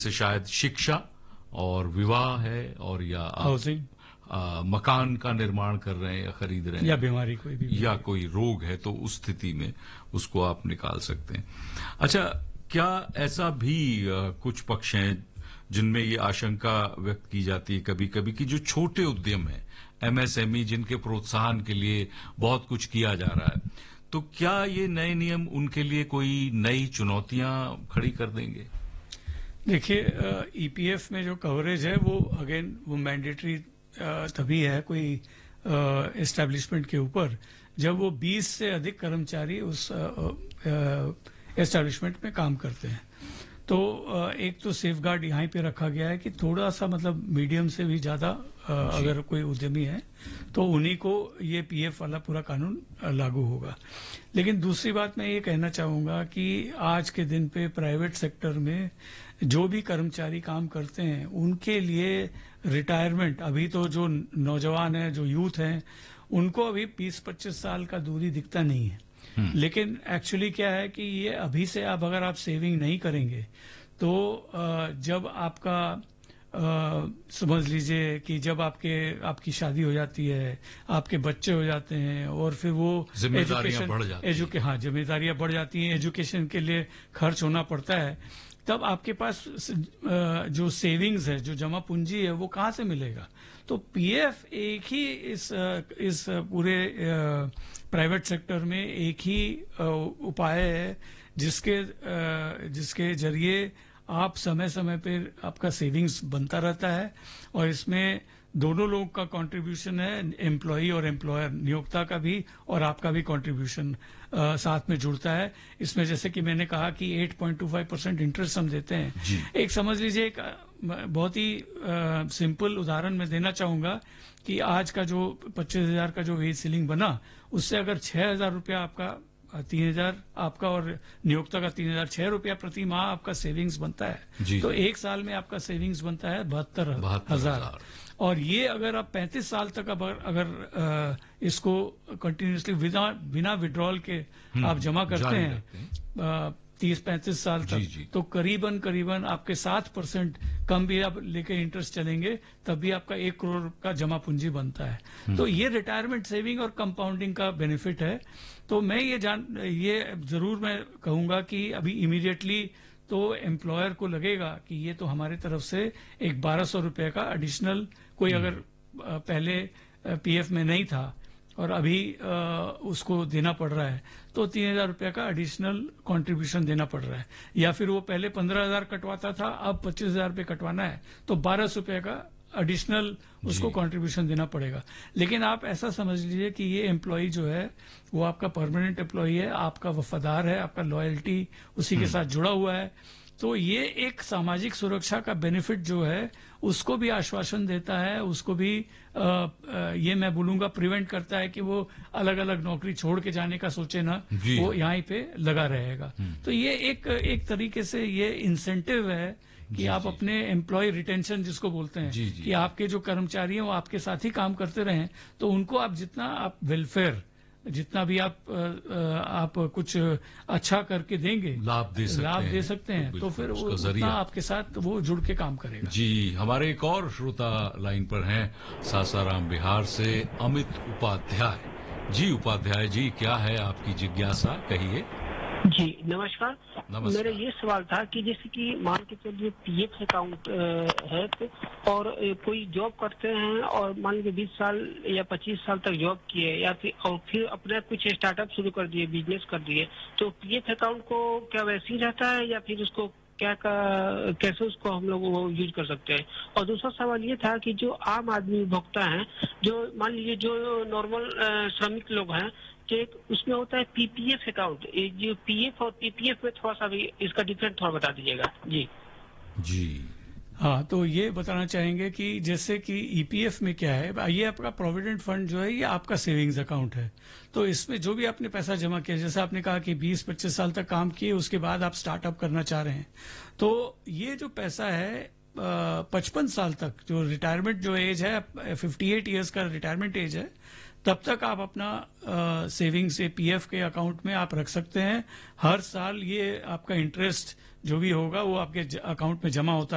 से शायद शिक्षा और विवाह है और या हाउसिंग मकान का निर्माण कर रहे हैं या खरीद रहे हैं या बीमारी कोई भी या कोई रोग है तो उस स्थिति में उसको आप निकाल सकते हैं। अच्छा, क्या ऐसा भी कुछ पक्ष हैं जिनमें ये आशंका व्यक्त की जाती है कभी कभी कि जो छोटे उद्यम हैं एमएसएमई जिनके प्रोत्साहन के लिए बहुत कुछ किया जा रहा है, तो क्या ये नए नियम उनके लिए कोई नई चुनौतियां खड़ी कर देंगे? देखिए, ईपीएफ में जो कवरेज है वो अगेन वो मैंडेटरी तभी है कोई एस्टैब्लिशमेंट के ऊपर जब वो 20 से अधिक कर्मचारी उस एस्टैब्लिशमेंट में काम करते हैं। तो एक तो सेफगार्ड यहाँ पे रखा गया है कि थोड़ा सा मतलब मीडियम से भी ज्यादा अगर कोई उद्यमी है तो उन्हीं को ये पीएफ वाला पूरा कानून लागू होगा। लेकिन दूसरी बात मैं ये कहना चाहूंगा कि आज के दिन पे प्राइवेट सेक्टर में जो भी कर्मचारी काम करते हैं उनके लिए रिटायरमेंट अभी तो जो नौजवान है जो यूथ है उनको अभी 20-25 साल का दूरी दिखता नहीं है। लेकिन एक्चुअली क्या है कि ये अभी से आप अगर आप सेविंग नहीं करेंगे तो जब आपका समझ लीजिए कि जब आपकी शादी हो जाती है, आपके बच्चे हो जाते हैं और फिर वो जिम्मेदारियां बढ़ जाती हैं। जिम्मेदारियां बढ़ जाती हैं, एजुकेशन के लिए खर्च होना पड़ता है, तब आपके पास जो सेविंग्स है, जो जमा पूंजी है, वो कहाँ से मिलेगा? तो पीएफ एक ही इस पूरे प्राइवेट सेक्टर में एक ही उपाय है जिसके जरिए आप समय समय पे आपका सेविंग्स बनता रहता है और इसमें दोनों लोगों का कंट्रीब्यूशन है, एम्प्लॉई और एम्प्लॉयर, नियोक्ता का भी और आपका भी कंट्रीब्यूशन साथ में जुड़ता है। इसमें जैसे कि मैंने कहा कि 8.25% इंटरेस्ट हम देते हैं। एक समझ लीजिए एक बहुत ही सिंपल उदाहरण मैं देना चाहूंगा कि आज का जो 25,000 का जो वेज सीलिंग बना उससे अगर 6,000 रुपया आपका 3,000 आपका और नियोक्ता का 3,000 6 रुपया प्रति माह आपका सेविंग्स बनता है। तो एक साल में आपका सेविंग्स बनता है 72,000। और ये अगर आप 35 साल तक अगर इसको कंटिन्यूसली बिना विड्रॉल के आप जमा करते हैं 30-35 साल तक, तो करीबन आपके 7% कम भी आप लेके इंटरेस्ट चलेंगे तब भी आपका 1 करोड़ का जमा पूंजी बनता है। तो ये रिटायरमेंट सेविंग और कंपाउंडिंग का बेनिफिट है। तो मैं ये जरूर मैं कहूंगा कि अभी इमीडिएटली तो एम्प्लॉयर को लगेगा कि ये तो हमारे तरफ से एक 1,200 रुपए का एडिशनल कोई अगर पहले पीएफ में नहीं था और अभी उसको देना पड़ रहा है तो 3,000 रुपये का एडिशनल कंट्रीब्यूशन देना पड़ रहा है, या फिर वो पहले 15,000 कटवाता था अब 25,000 रुपये कटवाना है तो 1,200 रुपये का एडिशनल उसको कंट्रीब्यूशन देना पड़ेगा। लेकिन आप ऐसा समझ लीजिए कि ये एम्प्लॉय जो है वो आपका परमानेंट एम्प्लॉय है, आपका वफादार है, आपका लॉयल्टी उसी के साथ जुड़ा हुआ है। तो ये एक सामाजिक सुरक्षा का बेनिफिट जो है उसको भी आश्वासन देता है, उसको भी ये मैं बोलूंगा प्रिवेंट करता है कि वो अलग अलग नौकरी छोड़ के जाने का सोचे ना, वो यहाँ पे लगा रहेगा। तो ये एक तरीके से ये इंसेंटिव है कि आप अपने एम्प्लॉय रिटेंशन जिसको बोलते हैं कि आपके जो कर्मचारी हैं वो आपके साथ ही काम करते रहें, तो उनको आप जितना आप वेलफेयर जितना भी आप कुछ अच्छा करके देंगे, लाभ दे सकते हैं तो फिर वो उतना आपके साथ वो जुड़ के काम करेगा। जी, हमारे एक और श्रोता लाइन पर हैं सासाराम बिहार से अमित उपाध्याय जी। उपाध्याय जी, क्या है आपकी जिज्ञासा, कहिए। जी नमस्कार। मेरा ये सवाल था कि जैसे कि मान के चलिए पीएफ अकाउंट है और कोई जॉब करते हैं और मान लीजिए 20 साल या 25 साल तक जॉब किए या फिर अपना कुछ स्टार्टअप शुरू कर दिए, बिजनेस कर दिए, तो पीएफ अकाउंट को क्या वैसे ही रहता है या फिर उसको कैसे उसको हम लोग वो यूज कर सकते हैं? और दूसरा सवाल ये था कि जो आम आदमी भुगता है, जो मान लीजिए जो नॉर्मल श्रमिक लोग हैं, उसमें होता है पीपीएफ अकाउंट, जो पीएफ और पीपीएफ में थोड़ा सा भी इसका डिफरेंस थोड़ा बता दीजिएगा। जी हाँ, तो ये बताना चाहेंगे कि जैसे कि ईपीएफ में क्या है, ये आपका प्रोविडेंट फंड जो है ये आपका सेविंग्स अकाउंट है। तो इसमें जो भी आपने पैसा जमा किया, जैसे आपने कहा कि 20-25 साल तक काम किए उसके बाद आप स्टार्टअप करना चाह रहे हैं, तो ये जो पैसा है 55 साल तक जो रिटायरमेंट जो एज है 58 ईयर्स का रिटायरमेंट एज है, तब तक आप अपना सेविंग्स से पीएफ के अकाउंट में आप रख सकते हैं। हर साल ये आपका इंटरेस्ट जो भी होगा वो आपके अकाउंट में जमा होता